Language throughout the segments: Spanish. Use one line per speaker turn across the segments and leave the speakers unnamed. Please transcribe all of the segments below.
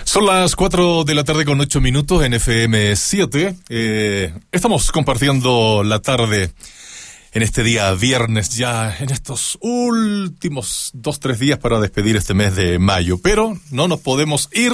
Son las 4 de la tarde con 8 minutos en FM 7. Estamos compartiendo la tarde en este día viernes, ya en estos últimos 2-3 días para despedir este mes de mayo. Pero no nos podemos ir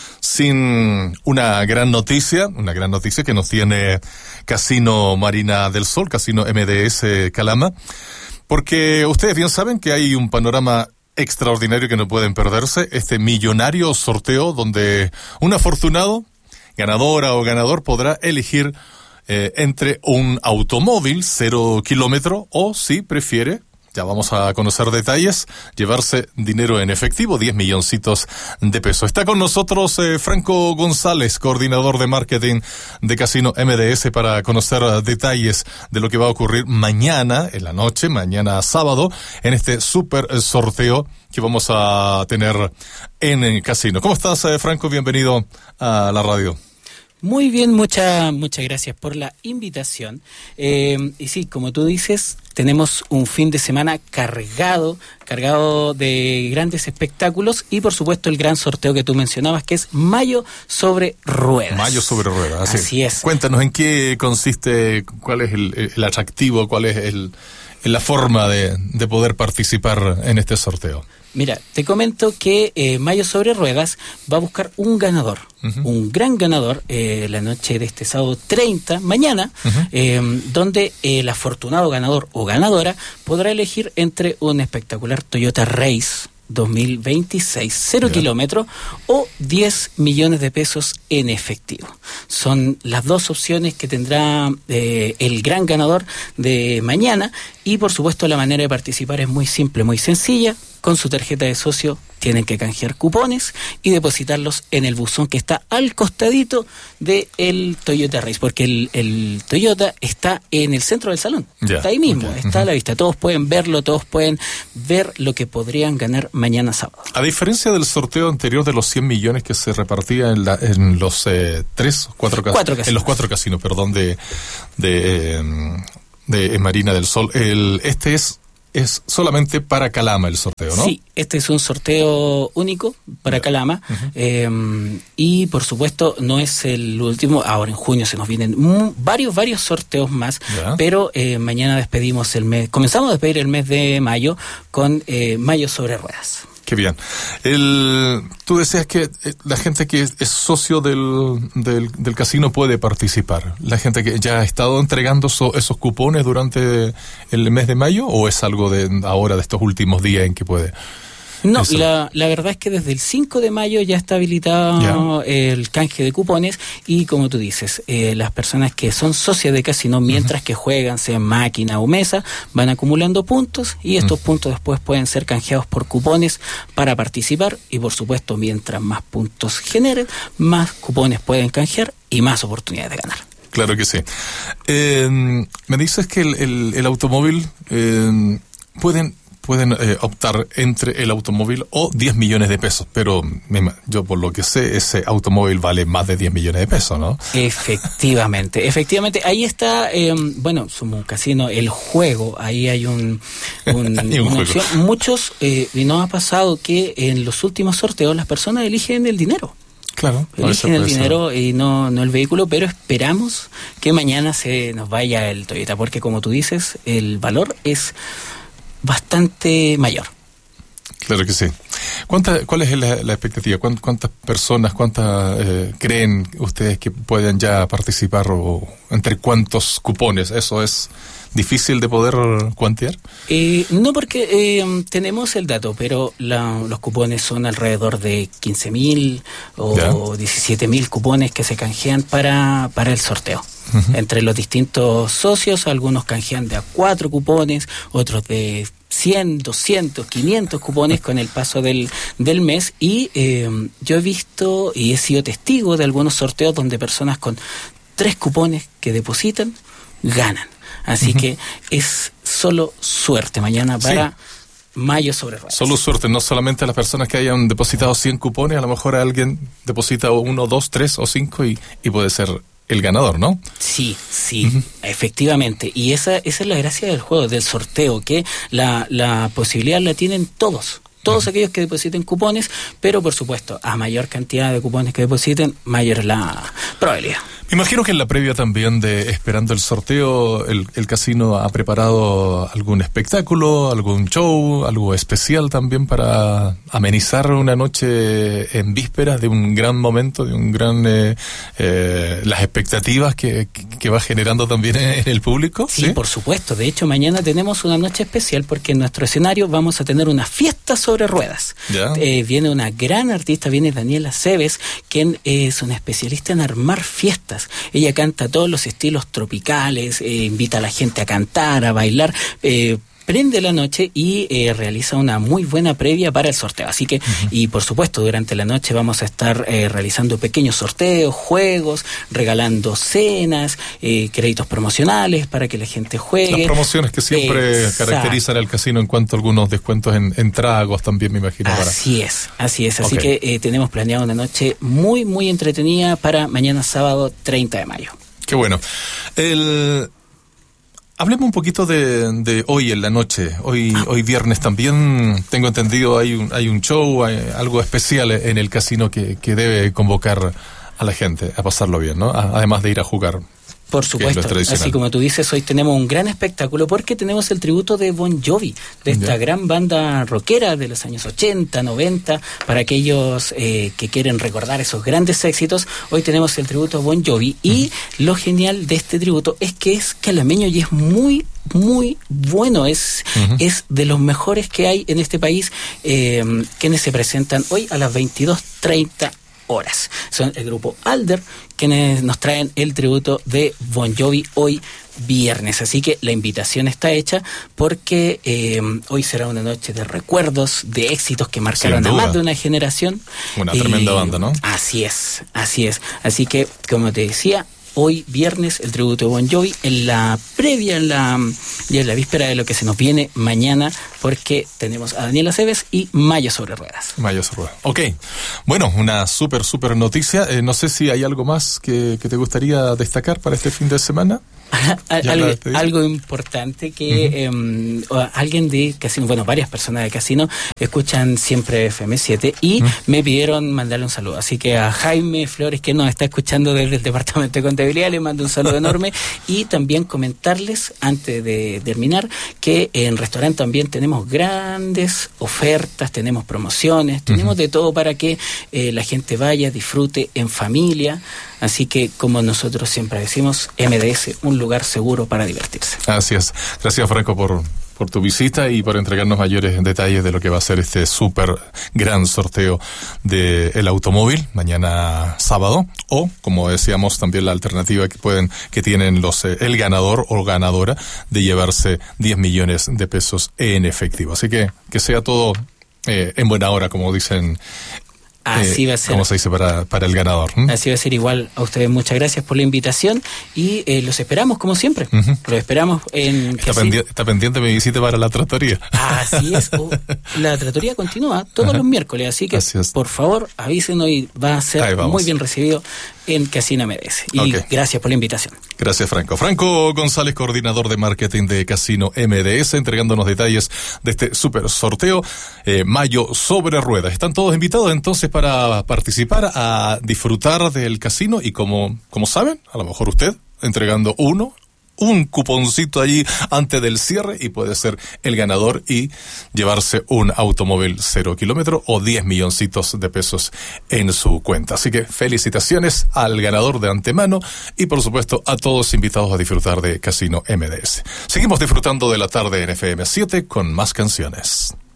sin una gran noticia que nos tiene Casino Marina del Sol, Casino MDS Calama, porque ustedes bien saben que hay un panorama extraordinario que no pueden perderse, este millonario sorteo donde un afortunado, ganadora o ganador, podrá elegir entre un automóvil 0 kilómetro o, si prefiere, ya vamos a conocer detalles, llevarse dinero en efectivo, 10 milloncitos de pesos. Está con nosotros Franco González, coordinador de marketing de Casino MDS, para conocer detalles de lo que va a ocurrir mañana en la noche, mañana sábado, en este súper sorteo que vamos a tener en el casino. ¿Cómo estás, Franco? Bienvenido a la radio.
Muy bien, muchas gracias por la invitación. Y sí, como tú dices, tenemos un fin de semana cargado de grandes espectáculos y, por supuesto, el gran sorteo que tú mencionabas, que es Mayo sobre Ruedas.
Mayo sobre Ruedas,
así es.
Cuéntanos en qué consiste, cuál es el atractivo, cuál es la forma de poder participar en este sorteo.
Mira, te comento que Mayo sobre Ruedas va a buscar un ganador, un gran ganador, la noche de este sábado 30, mañana, donde el afortunado ganador o ganadora podrá elegir entre un espectacular Toyota Race 2026, 0 kilómetros o 10 millones de pesos en efectivo. Son las dos opciones que tendrá el gran ganador de mañana, y por supuesto la manera de participar es muy simple, muy sencilla. Con su tarjeta de socio tienen que canjear cupones y depositarlos en el buzón que está al costadito del Toyota Race, porque el Toyota está en el centro del salón, está ahí mismo, está a la vista, todos pueden verlo, todos pueden ver lo que podrían ganar mañana sábado. A
diferencia del sorteo anterior de los 100 millones que se repartía en los 4 casinos, perdón, de Marina del Sol, este es solamente para Calama el sorteo, ¿no?
Sí, este es un sorteo único para Calama, y por supuesto no es el último. Ahora en junio se nos vienen varios sorteos más, pero mañana despedimos comenzamos a despedir el mes de mayo con Mayo sobre Ruedas.
Qué bien. Tú decías que la gente que es socio del casino puede participar. ¿La gente que ya ha estado entregando esos cupones durante el mes de mayo, o es algo de ahora, de estos últimos días en que puede?
No, la verdad es que desde el 5 de mayo ya está habilitado el canje de cupones, y como tú dices, las personas que son socias de casino, mientras que juegan, sea en máquina o mesa, van acumulando puntos, y estos puntos después pueden ser canjeados por cupones para participar, y por supuesto, mientras más puntos generen, más cupones pueden canjear y más oportunidades de ganar.
Claro que sí. Me dices que el automóvil pueden optar entre el automóvil o 10 millones de pesos, pero yo por lo que sé, ese automóvil vale más de 10 millones de pesos, ¿no?
Efectivamente, ahí está, somos un casino, el juego, ahí hay una opción. Muchos, y nos ha pasado que en los últimos sorteos las personas eligen el dinero.
Claro,
eligen el dinero y no el vehículo, pero esperamos que mañana se nos vaya el Toyota, porque como tú dices, el valor es bastante mayor.
Claro que sí. ¿Cuál es la expectativa? ¿Cuántas personas, creen ustedes que pueden ya participar, o entre cuántos cupones? ¿Eso es difícil de poder cuantiar?
No, porque tenemos el dato, pero los cupones son alrededor de 15.000 o 17.000 cupones que se canjean para el sorteo. Entre los distintos socios, algunos canjean de a 4 cupones, otros de 100, 200, 500 cupones con el paso del mes, y yo he visto y he sido testigo de algunos sorteos donde personas con 3 cupones que depositan ganan. Así que es solo suerte mañana para Mayo sobre Ruedas.
Solo suerte, no solamente a las personas que hayan depositado 100 cupones, a lo mejor alguien deposita 1, 2, 3 o 5 y puede ser el ganador, ¿no?
Sí, efectivamente. Y esa es la gracia del juego, del sorteo, que la posibilidad la tienen todos. todos aquellos que depositen cupones, pero por supuesto, a mayor cantidad de cupones que depositen, mayor es la probabilidad.
Me imagino que en la previa también de esperando el sorteo, el casino ha preparado algún espectáculo, algún show, algo especial también para amenizar una noche en vísperas de un gran momento, de un gran las expectativas que va generando también en el público.
Sí, por supuesto. De hecho, mañana tenemos una noche especial porque en nuestro escenario vamos a tener una fiesta sobre ruedas. Viene una gran artista, viene Daniela Cebes, quien es una especialista en armar fiestas. Ella canta todos los estilos tropicales, invita a la gente a cantar, a bailar, prende la noche y realiza una muy buena previa para el sorteo. Así que, y por supuesto, durante la noche vamos a estar realizando pequeños sorteos, juegos, regalando cenas, créditos promocionales para que la gente juegue.
Las promociones que siempre caracterizan al casino en cuanto a algunos descuentos en tragos también, me imagino.
Así es. Así que tenemos planeado una noche muy, muy entretenida para mañana sábado 30 de mayo.
Qué bueno. Hablemos un poquito de hoy en la noche. Hoy viernes también, tengo entendido, hay un show, hay algo especial en el casino que debe convocar a la gente a pasarlo bien, ¿no? Además de ir a jugar.
Por supuesto, así como tú dices, hoy tenemos un gran espectáculo porque tenemos el tributo de Bon Jovi, de esta gran banda rockera de los años 80, 90, para aquellos que quieren recordar esos grandes éxitos. Hoy tenemos el tributo a Bon Jovi y lo genial de este tributo es que es calameño y es muy, muy bueno, es de los mejores que hay en este país, quienes se presentan hoy a las 22:30 horas. Son el grupo Alder, quienes nos traen el tributo de Bon Jovi hoy viernes. Así que la invitación está hecha porque hoy será una noche de recuerdos, de éxitos que marcaron a más de una generación.
Una tremenda banda, ¿no?
Así es. Así que, como te decía, hoy viernes el tributo de Bon Jovi en la previa, en la víspera de lo que se nos viene mañana, porque tenemos a Daniela Cebes y Mayo sobre Ruedas.
Ok, bueno, una súper noticia. No sé si hay algo más que te gustaría destacar para este fin de semana.
Algo importante que alguien de Casino, varias personas de Casino escuchan siempre FM7 y me pidieron mandarle un saludo, así que a Jaime Flores, que nos está escuchando desde el Departamento de Contabilidad, le mando un saludo enorme y también comentarles antes de terminar que en restaurante también tenemos grandes ofertas, tenemos promociones, tenemos de todo para que la gente vaya, disfrute en familia. Así que, como nosotros siempre decimos, MDS, un lugar seguro para divertirse.
Gracias Franco por tu visita y por entregarnos mayores detalles de lo que va a ser este súper gran sorteo del automóvil mañana sábado, o como decíamos también la alternativa que tienen el ganador o ganadora de llevarse 10 millones de pesos en efectivo. Así que sea todo en buena hora, como dicen.
Así va a ser.
¿Cómo se dice para el ganador?
Así va a ser. Igual a ustedes, muchas gracias por la invitación y los esperamos como siempre. Los esperamos en...
Está pendiente mi visita para la tratoría.
Así es. La tratoría continúa todos los miércoles, así que por favor avísenos y va a ser muy bien recibido en Casino MDS. Y gracias por la invitación.
Gracias, Franco. Franco González, coordinador de marketing de Casino MDS, entregándonos detalles de este super sorteo Mayo sobre Ruedas. Están todos invitados entonces para participar, a disfrutar del casino y como saben, a lo mejor usted entregando un cuponcito allí antes del cierre y puede ser el ganador y llevarse un automóvil 0 kilómetro o 10 milloncitos de pesos en su cuenta. Así que felicitaciones al ganador de antemano y por supuesto a todos invitados a disfrutar de Casino MDS. Seguimos disfrutando de la tarde en FM7 con más canciones.